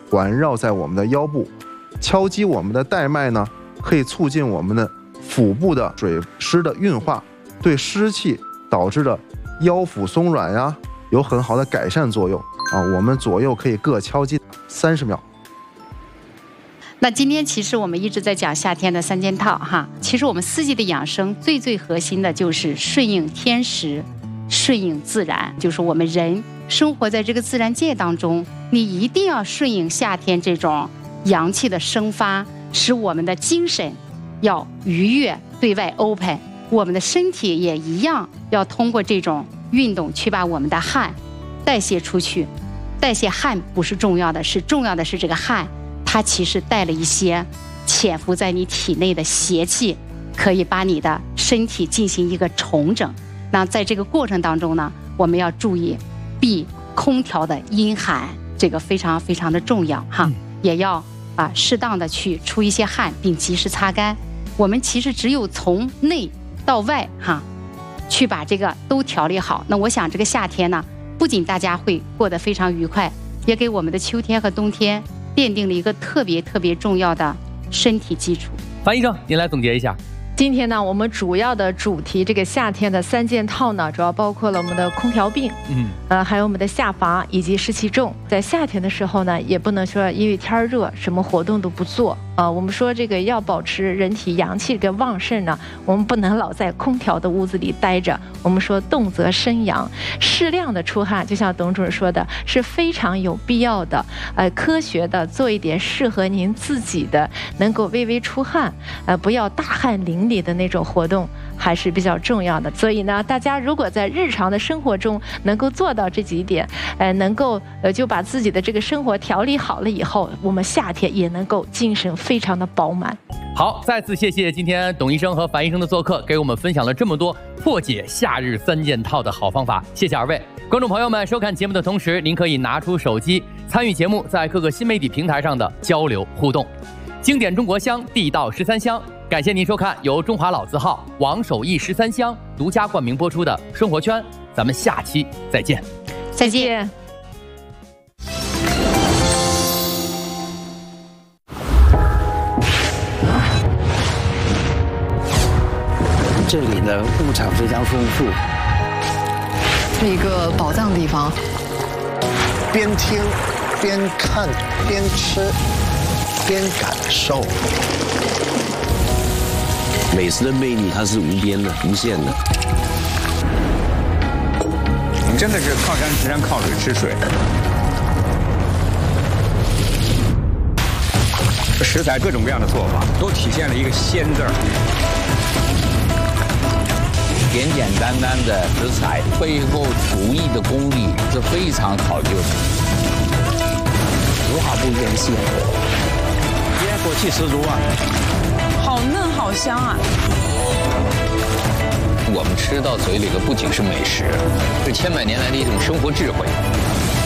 环绕在我们的腰部，敲击我们的带脉呢，可以促进我们的腹部的水湿的运化，对湿气导致的腰腹松软呀，有很好的改善作用啊。我们左右可以各敲击30秒。 那今天其实我们一直在讲夏天的3件套哈，其实我们4季的养生最核心的就是顺应天时，顺应自然，就是我们人生活在这个自然界当中，你一定要顺应夏天这种阳气的生发，使我们的精神要愉悦，对外 open， 我们的身体也一样要通过这种运动去把我们的汗代谢出去。代谢汗不是重要的，重要的是这个汗它其实带了一些潜伏在你体内的邪气，可以把你的身体进行一个重整。那在这个过程当中呢，我们要注意避空调的阴寒，这个非常非常的重要哈。也要适当的去出一些汗，并及时擦干。我们其实只有从内到外哈，去把这个都调理好。那我想这个夏天呢，不仅大家会过得非常愉快，也给我们的秋天和冬天奠定了一个特别重要的身体基础。 樊医生，您来总结一下。 今天呢，我们主要的主题这个夏天的3件套呢，主要包括了我们的空调病，还有我们的下乏以及湿气重。在夏天的时候呢，也不能说因为天热什么活动都不做我们说这个要保持人体阳气这个旺盛呢，我们不能老在空调的屋子里待着。我们说动则生阳，适量的出汗，就像董主任说的，是非常有必要的。科学的做一点适合您自己的，能够微微出汗，不要大汗淋漓的那种活动，还是比较重要的。所以呢，大家如果在日常的生活中能够做到这几点，能够就把自己的这个生活调理好了以后，我们夏天也能够精神非常的饱满。 好，再次谢谢今天董医生和樊医生的做客，给我们分享了这么多破解夏日3件套的好方法，谢谢2位。观众朋友们，收看节目的同时，您可以拿出手机参与节目在各个新媒体平台上的交流互动。经典中国香，地道13香，感谢您收看由中华老字号王守义13香独家冠名播出的生活圈，咱们下期再见。 再见。 这里的物产非常丰富， 是一个宝藏地方。 边听边看边吃边感受， 美食的魅力它是无边的、无限的。 我们真的是靠山吃山，靠水吃水。食材各种各样的做法，都体现了一个鲜字儿。 简简单单的食材背后厨艺的功力是非常考究的， 无话不言鲜，烟火气十足啊！ 好嫩好香啊！ 我们吃到嘴里的不仅是美食，是千百年来的一种生活智慧。